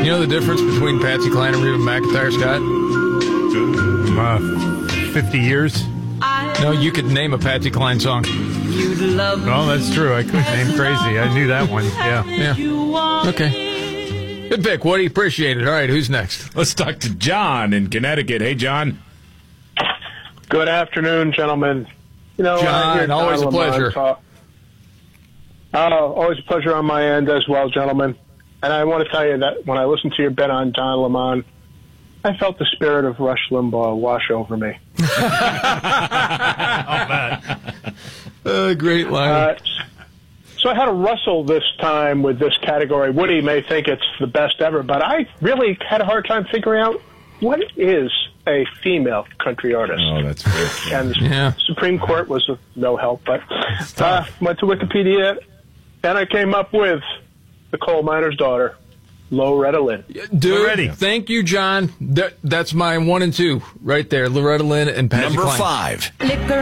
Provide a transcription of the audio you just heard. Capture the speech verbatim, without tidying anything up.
You know the difference between Patsy Cline and Reba McEntire, Scott? Uh, fifty years? No, you could name a Patsy Cline song. Well, that's true. I could name Crazy. I knew that one. Yeah. Yeah. Okay. Good pick, Woody. Appreciate it. All right, who's next? Let's talk to John in Connecticut. Hey, John. Good afternoon, gentlemen. You know, John, I hear always Don a pleasure. Lemon talk. Uh, always a pleasure on my end as well, gentlemen. And I want to tell you that when I listened to your bet on Don Lemon, I felt the spirit of Rush Limbaugh wash over me. uh, great line. Uh, so I had to wrestle this time with this category. Woody may think it's the best ever, but I really had a hard time figuring out what is a female country artist. Oh, that's fair. And the Yeah. Supreme Court was of no help, but uh, went to Wikipedia, and I came up with the coal miner's daughter, Loretta Lynn. Dude, Already. thank you, John. That, that's my one and two right there. Loretta Lynn and Patsy Number Cline. five. Liquor